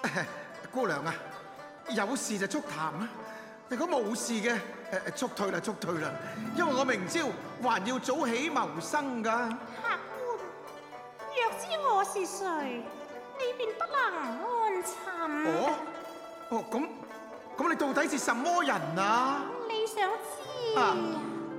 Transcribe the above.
姑娘啊，有事就速談啊！如果冇事嘅，速退啦，速退啦！因為我明朝還要早起謀生㗎。 客官，若知我是誰，你便不能安寢。 咁你到底是什麼人啊？ 你想知？